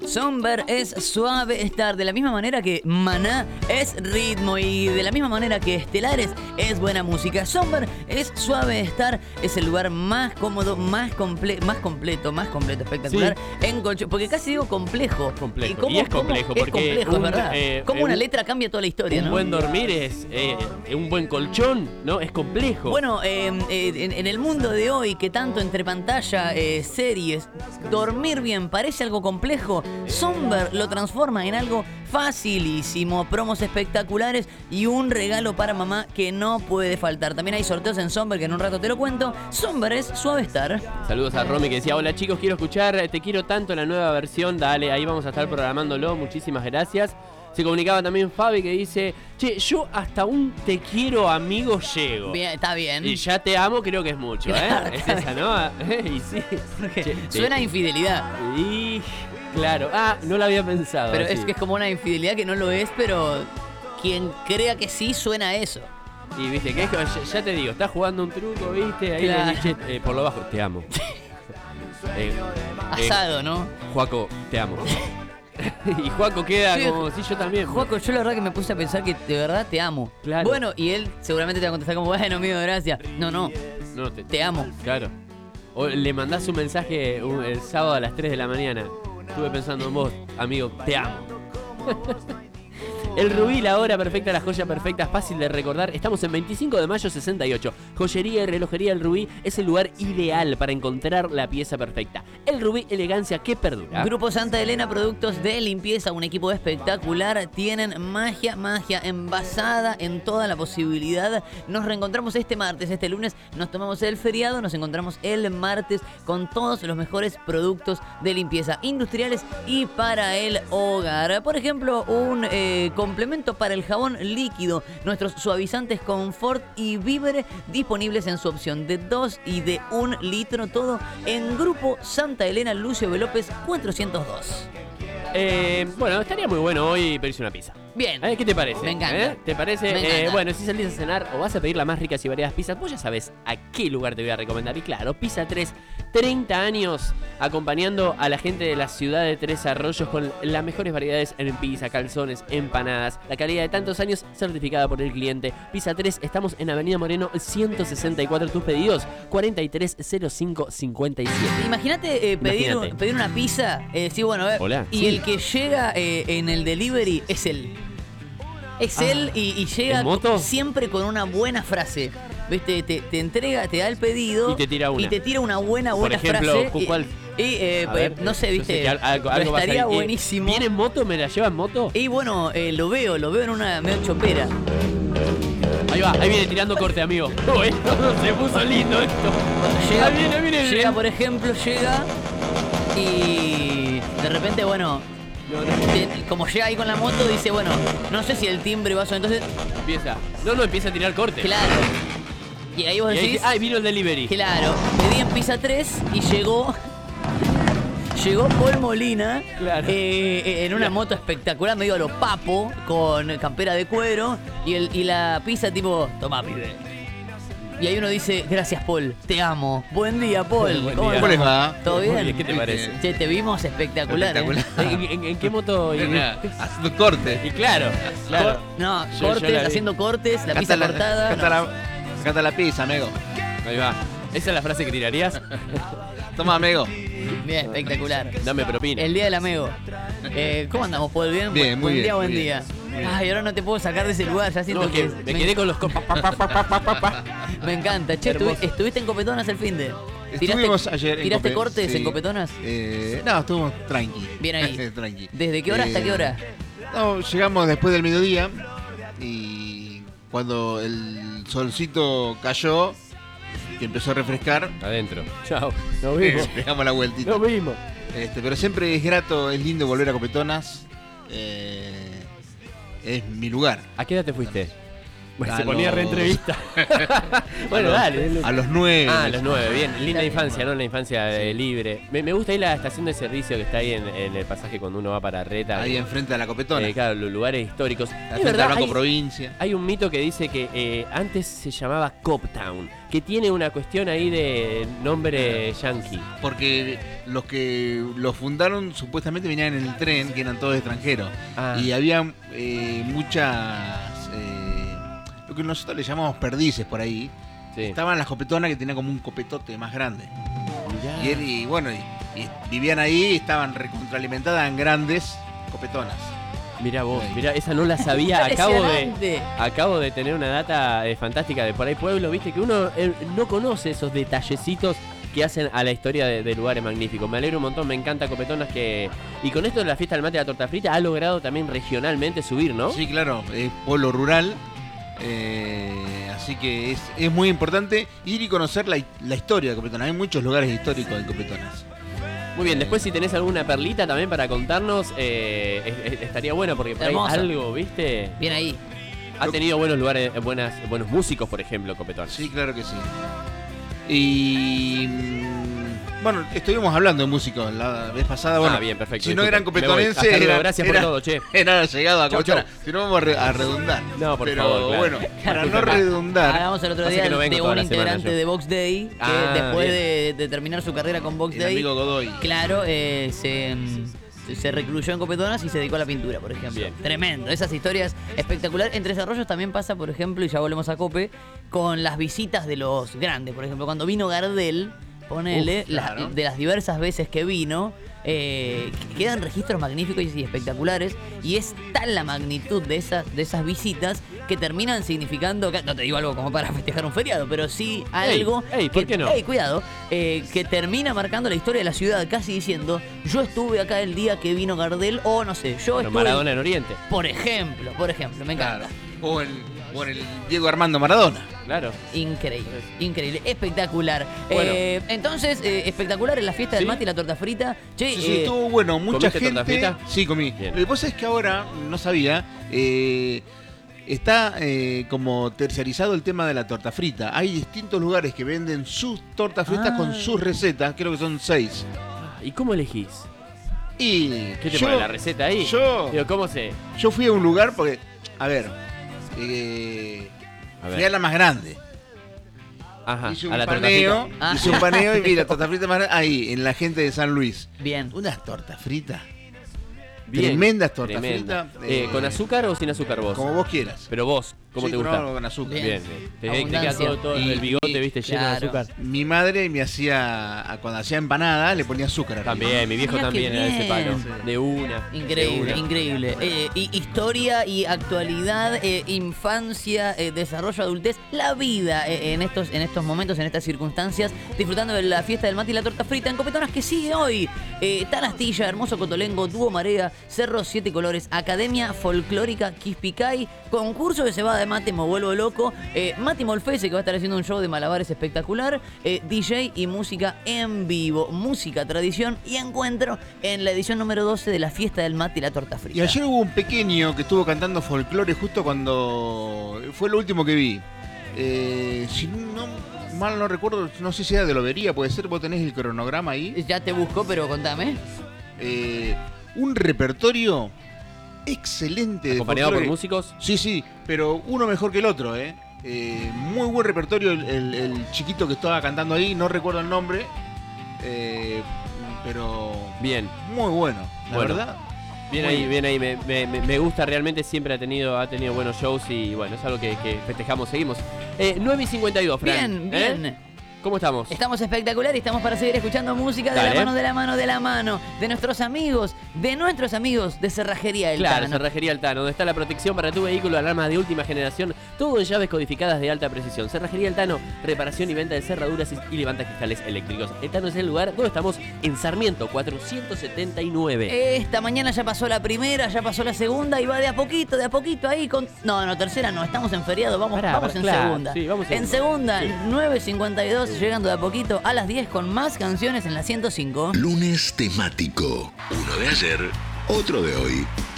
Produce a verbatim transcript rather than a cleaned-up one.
Somber es suave estar, de la misma manera que Maná es ritmo y de la misma manera que Estelares es buena música. Somber es suave estar, es el lugar más cómodo, más, comple más completo, más completo, espectacular, sí. En colchón, porque casi digo complejo. Complejo. ¿Y, cómo, y es complejo cómo? porque es complejo, un, es verdad. Eh, Cómo un, una letra cambia toda la historia, un ¿no? Un buen dormir es eh, un buen colchón, ¿no? Es complejo. Bueno, eh, eh, en, en el mundo de hoy, que tanto entre pantalla, eh, series, dormir bien parece algo complejo, Somber lo transforma en algo facilísimo. Promos espectaculares y un regalo para mamá que no puede faltar. También hay sorteos en Somber que en un rato te lo cuento. Somber es suave estar. Saludos a Romy que decía: hola chicos, quiero escuchar Te quiero tanto, la nueva versión. Dale, ahí vamos a estar programándolo. Muchísimas gracias. Se comunicaba también Fabi que dice: che, yo hasta un te quiero amigo llego. Bien, está bien. Y ya te amo creo que es mucho, Claro, ¿eh? Es claro. esa, ¿no? Y sí. Che, suena a infidelidad. Y claro, ah, no lo había pensado. Pero así. es que es como una infidelidad que no lo es, pero quien crea que sí suena a eso. Y viste, que es, ya, ya te digo, estás jugando un truco, viste, ahí Claro. le dije, eh, por lo bajo, te amo. eh, Asado, eh, ¿no? Juaco, te amo. Y Juaco queda Sí, como si yo también. Juaco, yo la verdad que me puse a pensar que de verdad te amo. Claro. Bueno, y él seguramente te va a contestar como, bueno, amigo, gracias. No, no, No, te, te amo. Claro. O le mandás un mensaje un, el sábado a las tres de la mañana. Estuve pensando en vos, amigo, te amo. El Rubí, la hora perfecta, la joya perfecta, fácil de recordar. Estamos en veinticinco de mayo sesenta y ocho. Joyería y relojería El Rubí es el lugar ideal para encontrar la pieza perfecta. El Rubí, elegancia que perdura. Grupo Santa Elena, productos de limpieza, un equipo espectacular. Tienen magia, magia envasada en toda la posibilidad. Nos reencontramos este martes, este lunes nos tomamos el feriado, nos encontramos el martes con todos los mejores productos de limpieza industriales y para el hogar. Por ejemplo, un eh, complemento para el jabón líquido, nuestros suavizantes Confort y Vibre disponibles en su opción de dos y de un litro, todo en Grupo Santa Elena, Lucio B. López cuatrocientos dos. Eh, bueno, estaría muy bueno hoy pedirse una pizza. Bien. ¿Eh? ¿Qué te parece? Me encanta. ¿Eh? ¿Te parece? Me encanta. Eh, bueno, si salís a cenar o vas a pedir las más ricas y variadas pizzas, vos ya sabés a qué lugar te voy a recomendar. Y claro, Pizza tres, treinta años acompañando a la gente de la ciudad de Tres Arroyos con las mejores variedades en pizza, calzones, empanadas. La calidad de tantos años certificada por el cliente. Pizza tres, estamos en Avenida Moreno ciento sesenta y cuatro. Tus pedidos cuarenta y tres cero cinco cincuenta y siete. Imagínate eh, pedir, Imagínate. pedir una pizza, eh, sí, bueno, a ver, Hola. y Sí. el que llega eh, en el delivery es él. Es Ah. él y, y llega ¿En moto? siempre con una buena frase. ¿Viste? Te, te entrega, te da el pedido Y te tira una. y te tira una buena, Por buena ejemplo, frase. ¿cu- y- cuál? Y, eh, A ver, no sé, yo ¿viste? que al- algo, Pero algo va a estaría salir. Eh, buenísimo. ¿Viene en moto? ¿Me la lleva en moto? Y bueno, eh, lo veo, lo veo en una medio chopera. Ahí va, ahí viene tirando corte, amigo. Oh, esto se puso lindo esto. Llega, Ahí viene, viene, llega, viene. por ejemplo, llega y de repente, bueno, No, no, te- como llega ahí con la moto, dice, bueno, no sé si el timbre va a sonar. Entonces, empieza. No, no, empieza a tirar corte. claro. Y ahí vos Y ahí decís, dice, ay, vino el delivery. claro, pedí en Pizza tres y llegó. Llegó Paul Molina Claro. eh, en una Claro. moto espectacular, medio a lo papo, con campera de cuero, y, el, y la pizza tipo, tomá, pibe. Y ahí uno dice, gracias Paul, te amo. Buen día, Paul. Buen ¿Cómo día. estás? ¿Cómo les va? ¿Todo Muy bien? bien, ¿qué te parece? Che, te vimos espectacular. ¿eh? Espectacular. ¿En, en- en qué moto? Y, Haciendo corte. y claro, claro. Cor- no, Yo- yo cortes, la vi. haciendo cortes, la Acá pizza está la- cortada. acá no. está la- acá está la pizza, amigo. Ahí va. ¿Esa es la frase que tirarías? Toma, amigo. Bien, espectacular. Dame propina. El día del amigo. Eh, ¿Cómo andamos, Paul? ¿Bien? Bien, buen muy día, bien, buen muy día. bien. Ay, ahora no te puedo sacar de ese lugar, ya siento No, que que... me quedé con los... co- pa, pa, pa, pa, pa, pa, pa, pa. Me encanta. Che, Hermoso. estuvi- ¿estuviste en Copetonas el fin de? Estuvimos ayer en ¿Tiraste Cope- cortes sí. en Copetonas? Eh, no, estuvimos tranqui. Bien ahí. tranqui. ¿Desde qué hora hasta Eh, qué hora? No, llegamos después del mediodía y cuando el solcito cayó, que empezó a refrescar, Adentro. Chao. Nos eh, vimos. pegamos la vueltita. Nos vimos. Este, pero siempre es grato, es lindo volver a Copetonas. Eh, es mi lugar. ¿A qué edad te fuiste? Bueno, a se ponía los- reentrevista. Bueno, a los- dale. dale. A los nueve. Ah, a los nueve, bien. Linda Está infancia, ¿no? La infancia eh, libre. Me, me gusta ahí la estación de servicio que está ahí en, en el pasaje cuando uno va para Reta. Ahí enfrente de la copetona. Eh, claro, los lugares históricos. Ahí Es frente al verdad, Banco hay, Provincia. hay un mito que dice que eh, antes se llamaba Coptown, que tiene una cuestión ahí de nombre yankee. Porque los que lo fundaron supuestamente venían en el tren, que eran todos extranjeros. Ah. Y había eh, muchas, eh, lo que nosotros le llamamos perdices por ahí. Sí. Estaban las copetonas que tenían como un copetote más grande. Mirá. Y, él- y bueno, y, y vivían ahí, estaban recontralimentadas en grandes copetonas. Mirá vos, Ahí. mirá, esa no la sabía. Acabo de, Impresionante. acabo de tener una data eh, fantástica de por ahí pueblo, viste, que uno eh, no conoce esos detallecitos que hacen a la historia de, de lugares magníficos. Me alegro un montón, me encanta Copetonas que... Y con esto de la fiesta del mate y la torta frita ha logrado también regionalmente subir, ¿no? Sí, claro, es pueblo rural. eh, así que es, es muy importante ir y conocer la, la historia de Copetonas. Hay muchos lugares históricos en Copetonas. Muy bien, después si tenés alguna perlita también para contarnos, eh, es- es- estaría bueno porque por ahí Hermoso. algo, ¿viste? Bien ahí. Ha tenido buenos lugares, eh, buenas, buenos músicos, por ejemplo, Copetonas. Sí, claro que sí. Y mm, bueno, estuvimos hablando de músicos la vez pasada. Bueno, Ah, bien, perfecto. si no disculpe. eran Me voy. copetonenses, Hasta luego, eran, gracias por eran- todo, che. eran llegados a Chau, Copetonas. Si no vamos a, re- a redundar. No, por Pero favor, claro. bueno, para no Disculpe. redundar. Hablamos el otro Pasa día que no vengo de toda un la semana integrante yo. de Box Day que Ah, después bien. de, de terminar su carrera con Box El Day, amigo Godoy. claro, eh, se, mm, se recluyó en Copetonas y se dedicó a la pintura, por ejemplo. Bien. Tremendo, esas historias espectaculares. En Tres Arroyos también pasa, por ejemplo, y ya volvemos a Cope, con las visitas de los grandes. Por ejemplo, cuando vino Gardel, ponele, Uf, las- claro. de las diversas veces que vino, eh, quedan registros magníficos y espectaculares. Y es tal la magnitud de esas, de esas visitas que terminan significando, no te digo algo como para festejar un feriado, pero sí algo ey, ¿por que, qué no? ey, cuidado, eh, que termina marcando la historia de la ciudad, casi diciendo, yo estuve acá el día que vino Gardel, o no sé, yo Bueno, estuve... Maradona en Oriente. Por ejemplo, por ejemplo, me encanta. Claro. O el, o el Diego Armando Maradona. Claro. Increíble, increíble, espectacular. Bueno. Eh, entonces, eh, espectacular en la fiesta del ¿Sí? mate y la torta frita. Che, Sí, sí, eh, estuvo bueno. Mucha ¿comiste torta gente. frita? Sí, comí. Bien. Lo que pasa es que ahora, no sabía, eh, está eh, como terciarizado el tema de la torta frita. Hay distintos lugares que venden sus tortas fritas Ah. con sus recetas, creo que son seis. ¿Y cómo elegís? Y ¿Qué te yo, pone la receta ahí? yo- Digo, ¿cómo se...? yo fui a un lugar porque, a ver, eh, A fui ver. a la más grande. Ajá, hice a un la torta paneo, frita. Ah. hice un paneo y vi la torta frita más grande ahí, en la gente de San Luis. bien. Unas tortas fritas, Bien, tremendas tortas tremenda. fritas. Eh, eh, ¿Con azúcar o sin azúcar vos? como vos quieras. Pero vos, ¿cómo Sí, te con- gusta? con azúcar. Bien. Bien, bien. Te, te queda Abundancia. todo, todo Y- el bigote, y- viste, lleno claro. de azúcar. Mi madre me hacía, cuando hacía empanada, le ponía azúcar arriba. También, mi viejo Mirá qué también era de ese bien. palo. Sí. De una. Increíble, de una. increíble. Eh, y historia y actualidad, eh, infancia, eh, desarrollo, adultez, la vida eh, en estos en estos momentos, en estas circunstancias, disfrutando de la fiesta del mate y la torta frita en Copetonas que sigue hoy. Eh, Tanastilla, Hermoso Cotolengo, Dúo Marea, Cerro Siete Colores, Academia Folclórica Quispicay, concurso que se va de mate, me vuelvo loco, eh, Mati Molfese que va a estar haciendo un show de malabares espectacular, eh, D J y música en vivo, música, tradición y encuentro en la edición número doce de la fiesta del mate y la torta frita. Y ayer hubo un pequeño que estuvo cantando folclore justo cuando fue lo último que vi. Eh, si no mal no recuerdo, no sé si era de Lobería, puede ser, vos tenés el cronograma ahí. Ya te busco, pero contame. Eh, un repertorio excelente de Acompañado por folclore. músicos. Sí, sí, pero uno mejor que el otro, ¿eh? Eh, muy buen repertorio el, el- el chiquito que estaba cantando ahí, no recuerdo el nombre, eh, pero Bien. muy bueno, la Bueno. verdad. Bien Muy ahí, bien. bien ahí, me, me- me- me gusta realmente, siempre ha tenido, ha tenido buenos shows y bueno, es algo que, que festejamos, seguimos. Eh, nueve y cincuenta y dos, Fran. Bien, ¿eh? bien. ¿Cómo estamos? Estamos espectacular y estamos para seguir escuchando música de Dale. la mano, de la mano, de la mano, de nuestros amigos, de nuestros amigos de Cerrajería El Claro, Tano. Cerrajería Altano, donde está la protección para tu vehículo, alarmas de última generación, todo en llaves codificadas de alta precisión. Cerrajería Altano, reparación y venta de cerraduras y levantacristales eléctricos. El Tano es el lugar donde estamos en Sarmiento cuatrocientos setenta y nueve. Esta mañana ya pasó la primera, ya pasó la segunda y va de a poquito, de a poquito ahí con... No, no, tercera no, estamos en feriado, vamos, Pará, vamos pará, en claro, segunda. sí, vamos en en segunda. segunda, Sí. nueve cincuenta y dos, llegando de a poquito a las diez con más canciones en la ciento cinco. Lunes temático. Uno de ayer, otro de hoy.